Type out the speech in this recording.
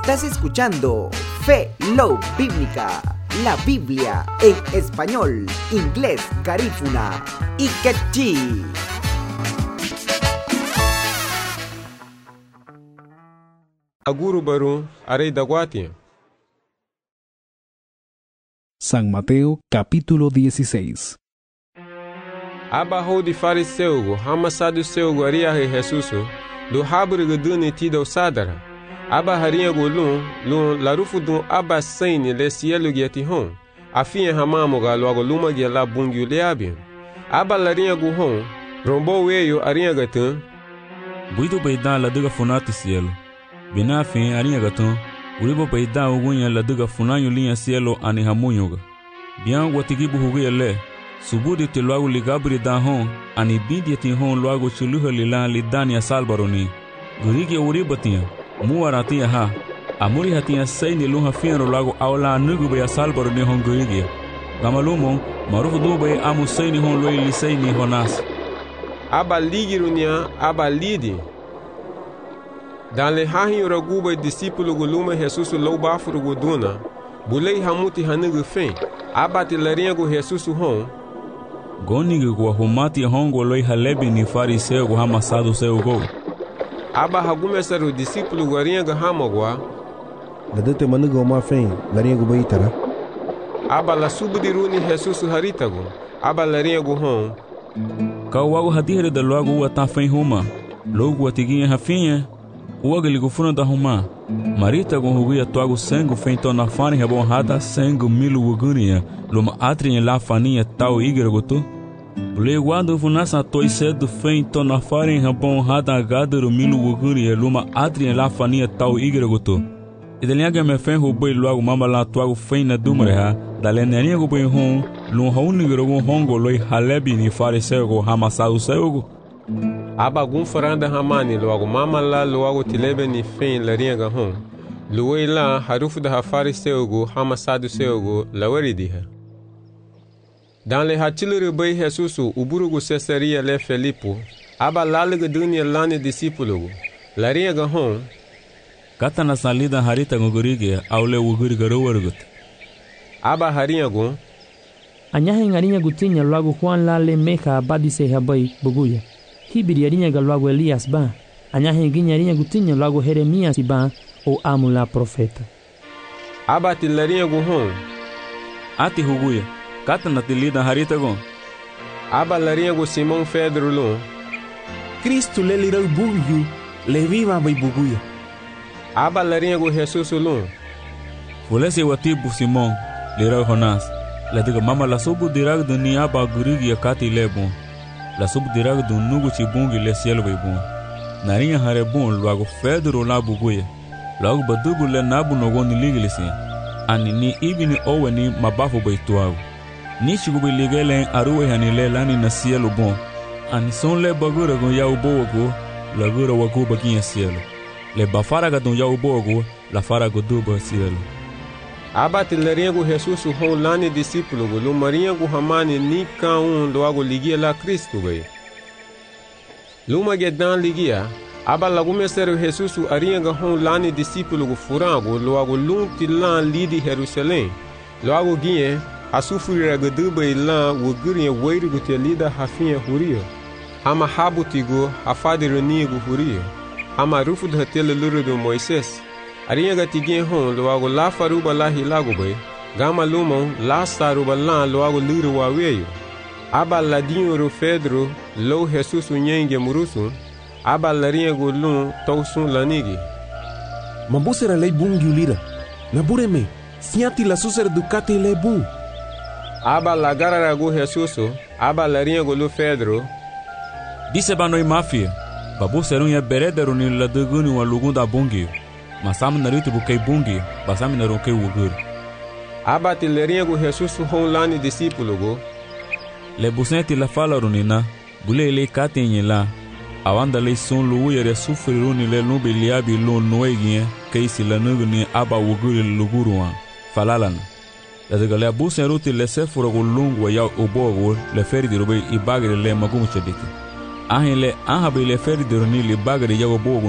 Estás escuchando Fe Love Bíblica, la Biblia en español, inglés, garífuna y quechí. Aguru baru arei daguatia. San Mateo capítulo 16. Abajo de fariseugo, hamassado seugo aria re Jesuso, do habru guduni tida usadara. Aba harinha gulun, lun larufu dun aba saini le cielo giatihon. Afinha hamamoga logo luma gia la bungiu leabian. Aba larinha guhon, rombo eio arinha gatun. Buido peidan la duga funati cielo. Bina fin arinha gatun. Uribo peidan ugunya la duga funanyo linha cielo ani hamunyoga. Bian watigibu huguya le. Subudi te logo ligabri da hon, ani bindi ti hon logo chuluha lilan lidania salbaroni. Gurigi uribatia, muaratia ha. Amuri hatia saini luha fiano logo aula nugu ya salbaroni hon gurigi. Gamalumo, marufu dube amu saini hon loi lisaini honas. Aba ligirunia, aba lidi. Dan le hahin raguba discípulo guluma Jesus loubafuru guduna. Bulei hamuti hanugu fen. Aba te larinha go Jesus hon. Gonigu kwa humati hongo loi halebi ni fariseu go hamassado seu go. Aba hagumesaru discípulo garinha ga hamogwa. Ladete manugo ma fen, larinha go baitara. Aba la subudiruni Jesus haritago. Aba larinha go hon. Kawago hadire da logo ata fen huma. Logo atiguinha hafinha. Uaga ligufuna da huma. Marita go huguia toago sangue feito na fane rebonrada sangue milu ugunia. Luma atrinha la faninha tal igra goto. Leguado funasa toi cedo feito na fane rebonrada gadero milu ugunia. Luma atrinha la faninha tal igra goto. Idelinha me fen roboi logo mama la toago feina dumreha. Dalenania go bem hon. Lum haunigra go hongo loi halebi ni fariseu go hamassado seugo. Aba gun faranda hamani logo mama la logo tilebe ni fen larinha ga hon. Luei la harufu da fariseugo hamassado seugo lawaridiha. Dan le hatilu bai Jesusu uburugo Cesaria le Felipo. Aba lalega dunia lane discípulo. Larinha ga hon. Kata na salida harita ngurige aule uguriga rowargut. Aba harinha go. Anyahen arinha gutinya logo Juan la le meja abadise habai buguya. Hibiri arinha ga logo Elias ba. Anyahen ginya arinha gutinya logo Jeremias ba o amo la profeta. Aba te larinha go hon. Ati huguya. Kata na tilida harita go. Aba larinha go Simão Pedro lo. Cristo le lirau bugyu, le viva bai buguya. Aba larinha go Jesus lo. Fulese watibu Simão, lirau honas. La diga mama la subu dirag duni aba gurigi akati lebon. La subu dirag dun nugu chibungi le cielo bebon. Narinha harebon logo Pedro la buguya. Logo badugu le nabu nogoni ligilisi. Ani ni ibini owe ni mabafu baituago. Ni chigubi ligelen aruwe hanile lani na cielo bon. Ani son le bagura gon ya ubogo. La gura wagu baginha cielo. Le bafaraga don ya ubogo. La farago duba cielo. Aba te larinha go Jesus hon lani discípulo go. Lumarinha go hamani ni ka logo ligia la Cristo bai. Luma gedan ligia. Aba lagumesaru Jesus arinha ga hon lani discípulo go furango logo lunti lan lidi Jerusalém. Logo guinhe asufurira gaduba ilan wugurinha weiru go te lida hafinha huria. Hama habutigo hafadirani go huria. Hama rufu da tele luru do Moisés. Arinha ga tiguinha hon logo la faruba la hilago bai. Gama lumon la saruba lan logo luru wa weyo. Aba ladinho ro Pedro lo Jesus nyenge murusun. Aba larinha go lun tausun lanigi. Mambusera lei bungyu lira. Nabureme, siati la susera ducati le bung. Aba lagarara go Jesus. Aba larinha go lo Pedro. Disse banoi mafia. Babu serunha berederu ni la duguni wa lugunda bungi. Masam naruti bukei bungi. Basam narukei wugur. Aba te larinha go Jesus hon lani discípulo go. Le busenti la fala runina. Bule le katenye la. Awanda le son luuya sufriruni le nubi liabi lo noeginye keisi la nuguni aba wuguri luguruan falalana. La de galea busen ruti le sefuro go lungu ya obogo le feri di robe ibagri le magumu chediki. Ahin le ahabi le feri di roni li bagri ya obogo